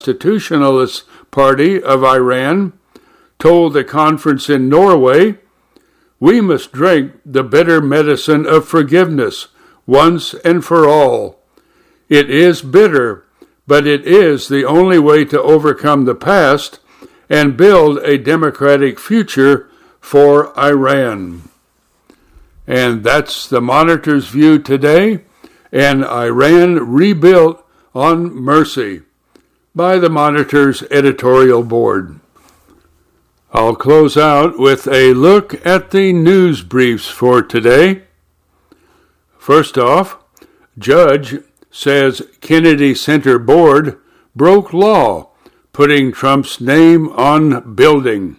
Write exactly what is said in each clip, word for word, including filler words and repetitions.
Constitutionalist Party of Iran told the conference in Norway, "We must drink the bitter medicine of forgiveness once and for all. It is bitter, but it is the only way to overcome the past and build a democratic future for Iran." And that's the Monitor's view today, and Iran rebuilt on mercy by the Monitor's editorial board. I'll close out with a look at the news briefs for today. First off, Judge says Kennedy Center Board broke law, putting Trump's name on building.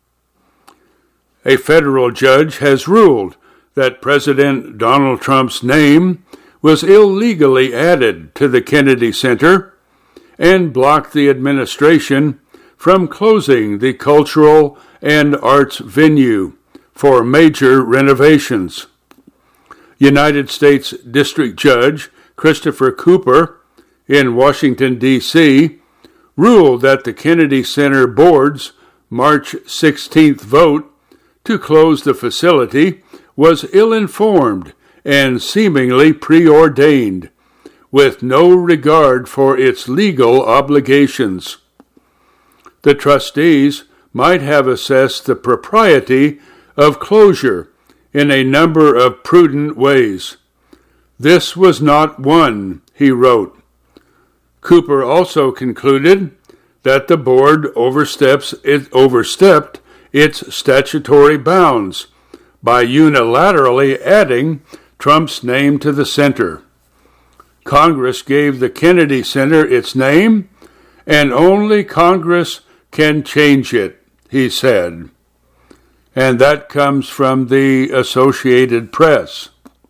A federal judge has ruled that President Donald Trump's name was illegally added to the Kennedy Center and blocked the administration from closing the cultural and arts venue for major renovations. United States District Judge Christopher Cooper in Washington, D C, ruled that the Kennedy Center Board's March sixteenth vote to close the facility was ill-informed and seemingly preordained, with no regard for its legal obligations. The trustees might have assessed the propriety of closure in a number of prudent ways. This was not one, he wrote. Cooper also concluded that the board oversteps it, overstepped its statutory bounds by unilaterally adding Trump's name to the center. Congress gave the Kennedy Center its name, and only Congress can change it, he said. And that comes from the Associated Press.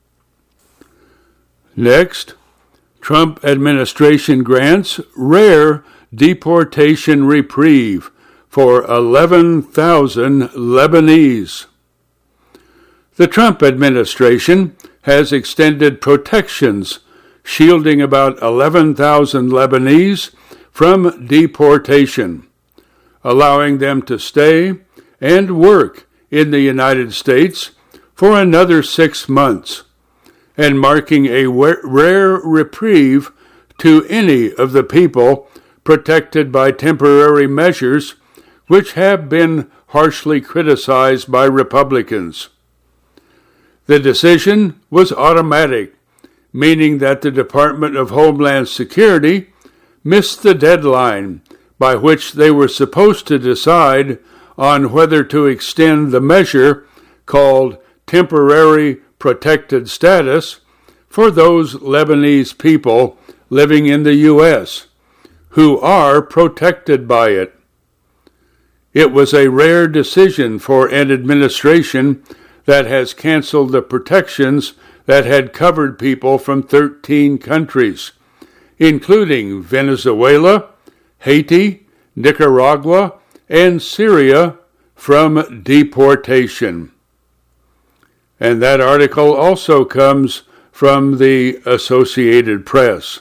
Next, Trump administration grants rare deportation reprieve for eleven thousand Lebanese. The Trump administration has extended protections shielding about eleven thousand Lebanese from deportation, allowing them to stay and work in the United States for another six months, and marking a rare reprieve to any of the people protected by temporary measures which have been harshly criticized by Republicans. The decision was automatic, meaning that the Department of Homeland Security missed the deadline by which they were supposed to decide on whether to extend the measure called temporary protected status for those Lebanese people living in the U S who are protected by it. It was a rare decision for an administration that has canceled the protections that had covered people from thirteen countries, including Venezuela, Haiti, Nicaragua, and Syria, from deportation. And that article also comes from the Associated Press.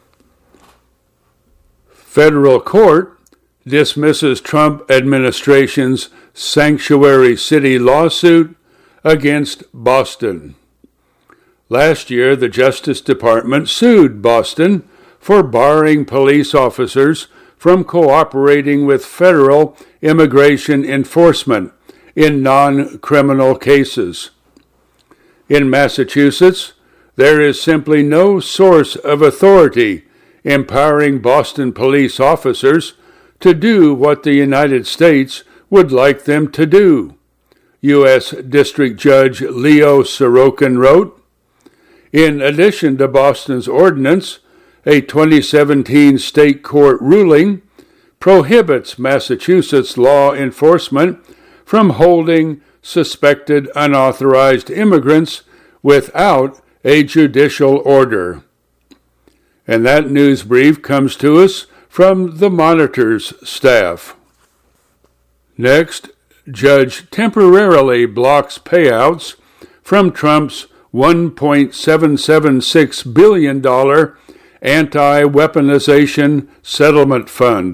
Federal court dismisses Trump administration's sanctuary city lawsuit against Boston. Last year, the Justice Department sued Boston for barring police officers from cooperating with federal immigration enforcement in non-criminal cases. In Massachusetts, there is simply no source of authority empowering Boston police officers to do what the United States would like them to do, U S District Judge Leo Sorokin wrote. In addition to Boston's ordinance, a twenty seventeen state court ruling prohibits Massachusetts law enforcement from holding suspected unauthorized immigrants without a judicial order. And that news brief comes to us from the Monitor's staff. Next, judge temporarily blocks payouts from Trump's one point seven seven six billion dollars Anti-Weaponization Settlement Fund.